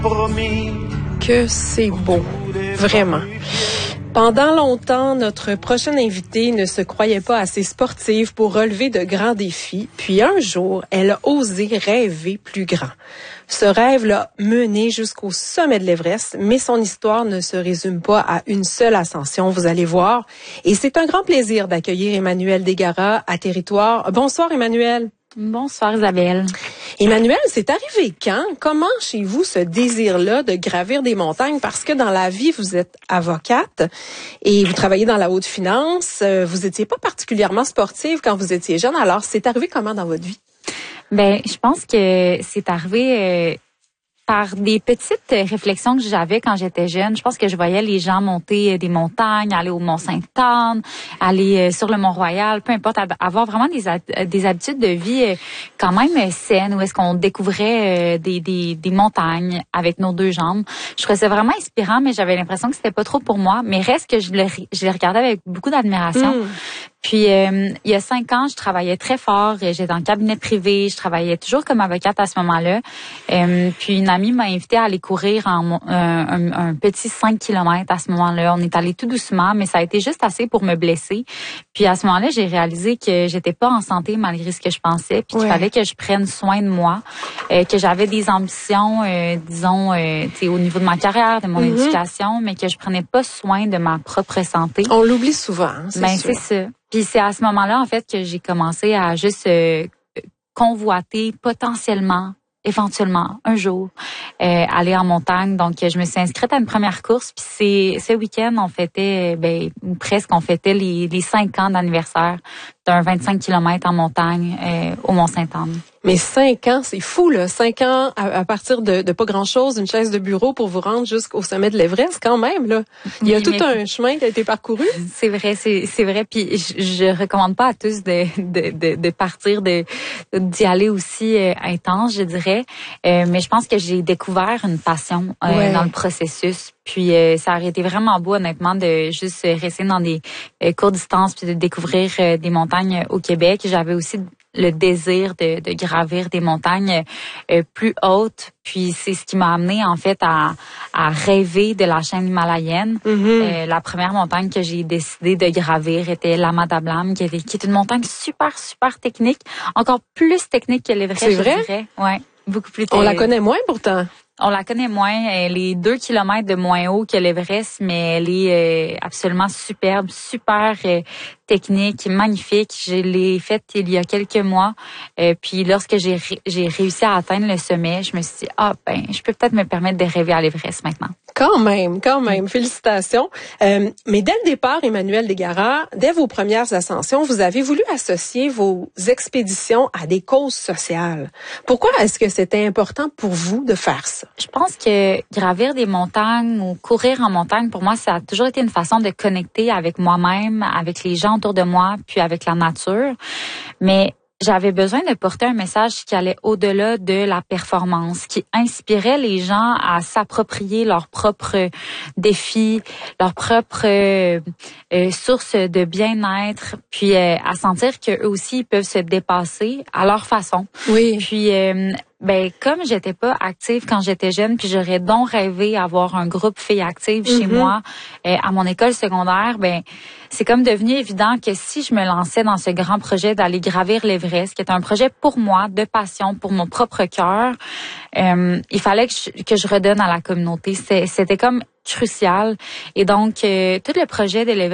Que c'est beau, vraiment. Pendant longtemps, notre prochaine invitée ne se croyait pas assez sportive pour relever de grands défis. Puis un jour, elle a osé rêver plus grand. Ce rêve l'a menée jusqu'au sommet de l'Everest, mais son histoire ne se résume pas à une seule ascension, vous allez voir. Et c'est un grand plaisir d'accueillir Emmanuelle Desgarat à Territoire. Bonsoir Emmanuelle. Bonsoir Isabelle. Emmanuelle, c'est arrivé quand? Comment chez vous ce désir-là de gravir des montagnes? Parce que dans la vie, vous êtes avocate et vous travaillez dans la haute finance. Vous étiez pas particulièrement sportive quand vous étiez jeune. Alors, c'est arrivé comment dans votre vie? Ben, je pense que c'est arrivé par des petites réflexions que j'avais quand j'étais jeune. Je pense que je voyais les gens monter des montagnes, aller au Mont-Sainte-Anne, aller sur le Mont-Royal, peu importe, avoir vraiment des habitudes de vie quand même saines, où est-ce qu'on découvrait des montagnes avec nos deux jambes. Je trouvais ça vraiment inspirant, mais j'avais l'impression que c'était pas trop pour moi. Mais reste que je les regardais avec beaucoup d'admiration. Puis, il y a 5 ans, je travaillais très fort. J'étais en cabinet privé. Je travaillais toujours comme avocate à ce moment-là. Puis, une amie m'a invitée à aller courir un petit 5 km à ce moment-là. On est allé tout doucement, mais ça a été juste assez pour me blesser. Puis, à ce moment-là, j'ai réalisé que j'étais pas en santé malgré ce que je pensais. Puis, qu'il fallait que je prenne soin de moi. Que j'avais des ambitions, disons, au niveau de ma carrière, de mon éducation, mais que je prenais pas soin de ma propre santé. On l'oublie souvent, hein, c'est ça. Puis c'est à ce moment-là, en fait, que j'ai commencé à juste convoiter potentiellement, éventuellement, un jour, aller en montagne. Donc, je me suis inscrite à une première course. Puis ce week-end, on fêtait, on fêtait les 5 ans d'anniversaire d'un 25 km en montagne au Mont-Sainte-Anne. Mais 5 ans, c'est fou, là. 5 ans à partir de pas grand-chose, une chaise de bureau pour vous rendre jusqu'au sommet de l'Everest, quand même, là. Il y a tout un chemin qui a été parcouru. C'est vrai, c'est vrai. Puis je recommande pas à tous de partir, d'y aller aussi intense, je dirais. Mais je pense que j'ai découvert une passion dans le processus. Puis ça aurait été vraiment beau, honnêtement, de juste rester dans des courtes distances puis de découvrir des montagnes au Québec. J'avais aussi le désir de gravir des montagnes plus hautes. Puis c'est ce qui m'a amené en fait à rêver de la chaîne himalayenne. La première montagne que j'ai décidé de gravir était l'Ama Dablam, qui est une montagne super, super technique. Encore plus technique que l'Everest, je dirais. Ouais, beaucoup plus technique. On la connaît moins pourtant. On la connaît moins. Elle est 2 kilomètres de moins haut que l'Everest, mais elle est absolument superbe, super technique, magnifique. Je l'ai faite il y a quelques mois. Puis lorsque j'ai réussi à atteindre le sommet, je me suis dit, je peux peut-être me permettre de rêver à l'Everest maintenant. Quand même. Félicitations. Mais dès le départ, Emmanuelle Desgarat, dès vos premières ascensions, vous avez voulu associer vos expéditions à des causes sociales. Pourquoi est-ce que c'était important pour vous de faire ça? Je pense que gravir des montagnes ou courir en montagne, pour moi, ça a toujours été une façon de connecter avec moi-même, avec les gens autour de moi, puis avec la nature. Mais j'avais besoin de porter un message qui allait au-delà de la performance, qui inspirait les gens à s'approprier leurs propres défis, leurs propres sources de bien-être, puis à sentir qu'eux aussi ils peuvent se dépasser à leur façon. Oui. Puis comme j'étais pas active quand j'étais jeune, puis j'aurais donc rêvé avoir un groupe filles actives chez moi à mon école secondaire, c'est comme devenu évident que si je me lançais dans ce grand projet d'aller gravir l'Everest, qui est un projet pour moi, de passion, pour mon propre cœur, il fallait que je redonne à la communauté. C'était comme crucial. Et donc, tout le projet de l'Everest